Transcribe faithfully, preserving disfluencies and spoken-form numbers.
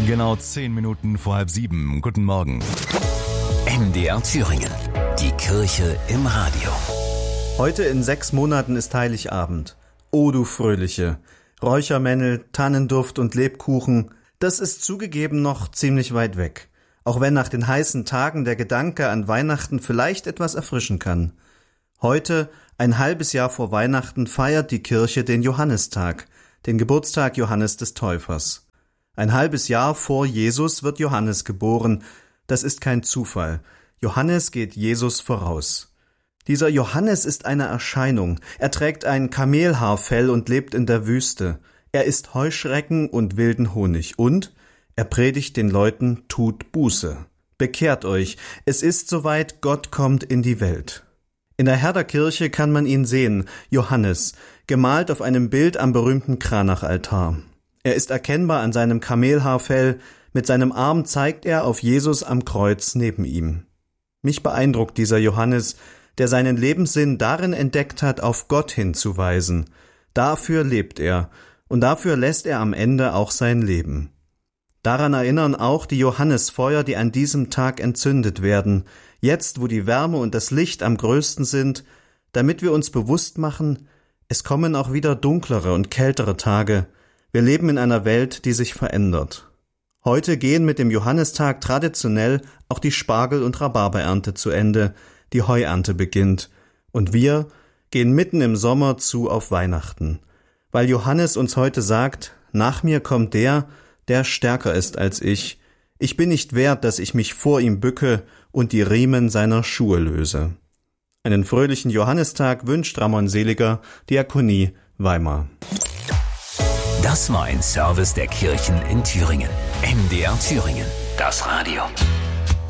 Genau zehn Minuten vor halb sieben. Guten Morgen. M D R Thüringen. Die Kirche im Radio. Heute in sechs Monaten ist Heiligabend. O du Fröhliche! Räuchermännel, Tannenduft und Lebkuchen, das ist zugegeben noch ziemlich weit weg. Auch wenn nach den heißen Tagen der Gedanke an Weihnachten vielleicht etwas erfrischen kann. Heute, ein halbes Jahr vor Weihnachten, feiert die Kirche den Johannistag, den Geburtstag Johannes des Täufers. Ein halbes Jahr vor Jesus wird Johannes geboren. Das ist kein Zufall. Johannes geht Jesus voraus. Dieser Johannes ist eine Erscheinung. Er trägt ein Kamelhaarfell und lebt in der Wüste. Er isst Heuschrecken und wilden Honig. Und er predigt den Leuten, tut Buße. Bekehrt euch, es ist soweit, Gott kommt in die Welt. In der Herderkirche kann man ihn sehen, Johannes, gemalt auf einem Bild am berühmten Kranachaltar. Er ist erkennbar an seinem Kamelhaarfell, mit seinem Arm zeigt er auf Jesus am Kreuz neben ihm. Mich beeindruckt dieser Johannes, der seinen Lebenssinn darin entdeckt hat, auf Gott hinzuweisen. Dafür lebt er, und dafür lässt er am Ende auch sein Leben. Daran erinnern auch die Johannesfeuer, die an diesem Tag entzündet werden, jetzt wo die Wärme und das Licht am größten sind, damit wir uns bewusst machen, es kommen auch wieder dunklere und kältere Tage. Wir leben in einer Welt, die sich verändert. Heute gehen mit dem Johannistag traditionell auch die Spargel- und Rhabarberernte zu Ende, die Heuernte beginnt, und wir gehen mitten im Sommer zu auf Weihnachten, weil Johannes uns heute sagt, nach mir kommt der, der stärker ist als ich, ich bin nicht wert, dass ich mich vor ihm bücke und die Riemen seiner Schuhe löse. Einen fröhlichen Johannistag wünscht Ramon Seliger, Diakonie Weimar. Das war ein Service der Kirchen in Thüringen. M D R Thüringen, das Radio.